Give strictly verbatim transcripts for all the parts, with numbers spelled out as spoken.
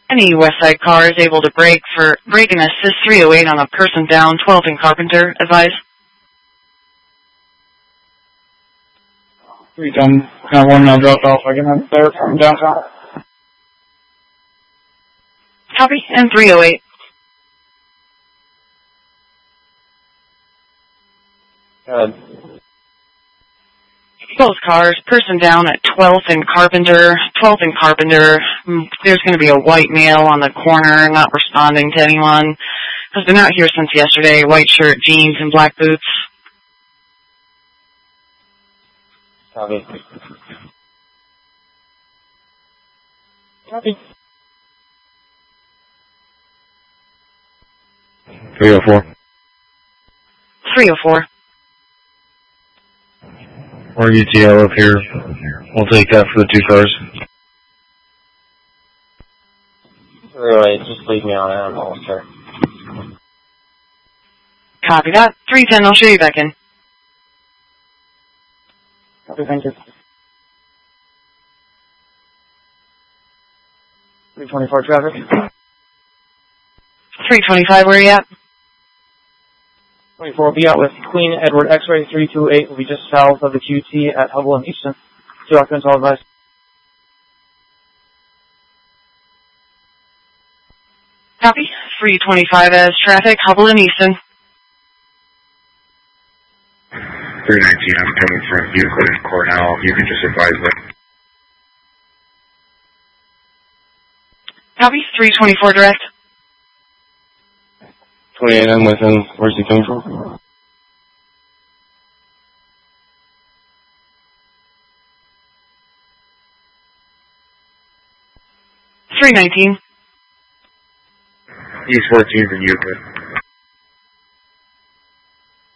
Any West Side car is able to brake for brake and assist three oh eight on a person down, twelfth and Carpenter, advise. three ten, kind of one now dropped off. I can have there from downtown. Copy, and three oh eight. Good. Both cars, person down at twelfth and Carpenter, twelfth and Carpenter. There's going to be a white male on the corner, not responding to anyone. Has been out here since yesterday, white shirt, jeans, and black boots. Copy. Copy. three oh four. three oh four. Or U T L up here. We'll take that for the two cars. Really, just leave me on animals, sir. Copy that. three ten, I'll show you back in. Copy, thank you. three twenty-four traffic. three twenty-five, where are you at? twenty-four will be out with Queen Edward X-ray three two eight will be just south of the Q T at Hubble and Easton. Two occupants, all advised. Copy. three twenty-five as traffic, Hubble and Easton. three nineteen, I'm coming from Euclid and Cornell. You can just advise them. Copy. three twenty-four direct. twenty-eight, I'm with him. Where's he coming from? three nineteen. He's fourteen from Euclid.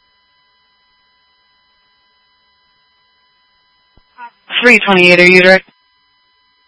three twenty-eight, are you direct?